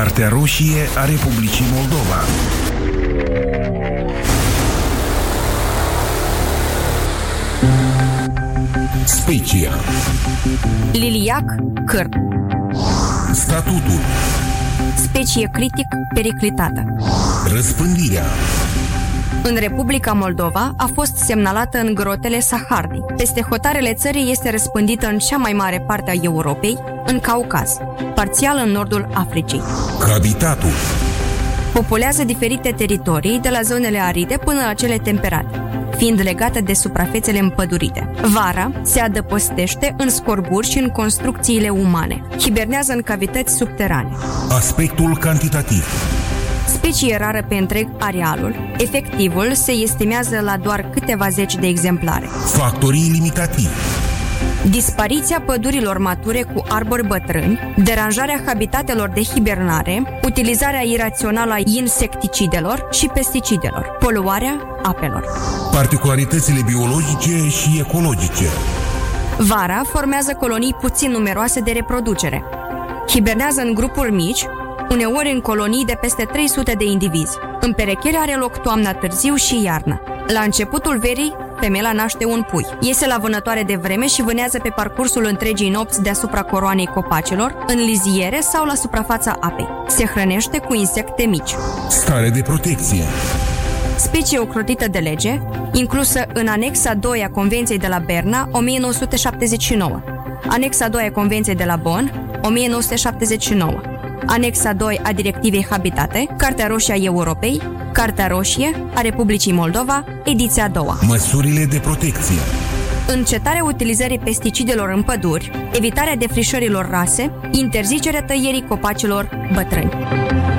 Cartea roșie a Republicii Moldova. Specia. Liliac cârd. Statutul. Specie critic periclitată. Răspândirea. În Republica Moldova a fost semnalată în grotele Sahardi. Peste hotarele țării este răspândită în cea mai mare parte a Europei, în Caucaz, parțial în nordul Africii. Habitatul. Populează diferite teritorii, de la zonele aride până la cele temperate, fiind legată de suprafețele împădurite. Vara se adăpostește în scorburi și în construcțiile umane. Hibernează în cavități subterane. Aspectul cantitativ. Specie rară pe întreg arealul, efectivul se estimează la doar câteva zeci de exemplare. Factorii limitativi. Dispariția pădurilor mature cu arbori bătrâni, deranjarea habitatelor de hibernare, utilizarea irațională a insecticidelor și pesticidelor, poluarea apelor. Particularitățile biologice și ecologice. Vara formează colonii puțin numeroase de reproducere. Hibernează în grupuri mici, uneori în colonii de peste 300 de indivizi. Împerecherea are loc toamna târziu și iarna. La începutul verii, femela naște un pui. Iese la vânătoare de vreme și vânează pe parcursul întregii nopți deasupra coroanei copacilor, în liziere sau la suprafața apei. Se hrănește cu insecte mici. Stare de protecție. Specie ocrotită de lege, inclusă în anexa 2 a Convenției de la Berna, 1979, anexa 2 a Convenției de la Bonn, 1979, anexa 2 a Directivei Habitate, Cartea roșie a Europei, Cartea roșie a Republicii Moldova, ediția a doua. Măsurile de protecție. Încetarea utilizării pesticidelor în păduri, evitarea defrișărilor rase, interzicerea tăierii copacilor bătrâni.